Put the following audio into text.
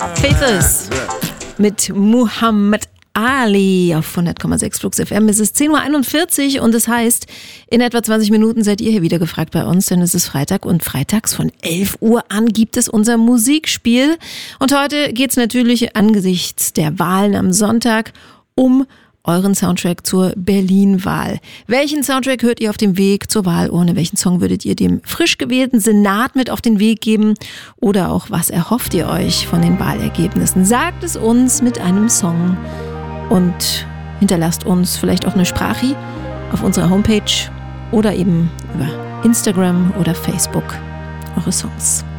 Faithless mit Muhammad Ali auf 100,6 Flux FM. Es ist 10.41 Uhr und das heißt, in etwa 20 Minuten seid ihr hier wieder gefragt bei uns, denn es ist Freitag und freitags von 11 Uhr an gibt es unser Musikspiel. Und heute geht es natürlich angesichts der Wahlen am Sonntag um euren Soundtrack zur Berlin-Wahl. Welchen Soundtrack hört ihr auf dem Weg zur Wahlurne? Welchen Song würdet ihr dem frisch gewählten Senat mit auf den Weg geben? Oder auch, was erhofft ihr euch von den Wahlergebnissen? Sagt es uns mit einem Song und hinterlasst uns vielleicht auch eine Sprache auf unserer Homepage oder eben über Instagram oder Facebook eure Songs.